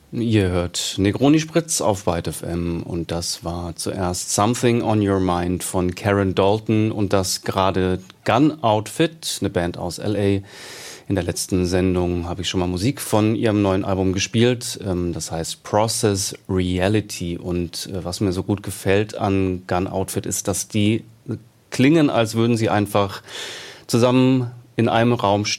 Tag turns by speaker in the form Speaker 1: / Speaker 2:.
Speaker 1: Ihr hört Negroni Spritz auf Byte FM und das war zuerst Something on Your Mind von Karen Dalton und das gerade Gun Outfit, eine Band aus L.A. In der letzten Sendung habe ich schon mal Musik von ihrem neuen Album gespielt, das heißt Process Reality und was mir so gut gefällt an Gun Outfit ist, dass die klingen, als würden sie einfach zusammen in einem Raum